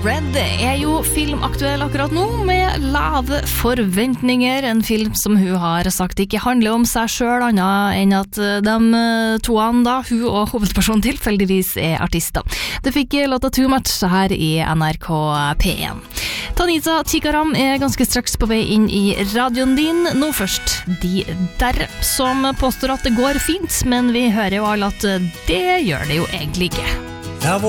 Red er jo filmaktuell akkurat nå med lave forventninger. En film som hun har sagt ikke handler om seg selv, annet enn at de toene da, hun og hovedpersonen tilfeldigvis er artister. Det fikk låta Too Much her i NRK P1. Tanita Tikaram er ganske straks på vei inn i radioen din. Nå først De Der, som påstår at det går fint, men vi hører jo alle at det gjør det jo egentlig ikke.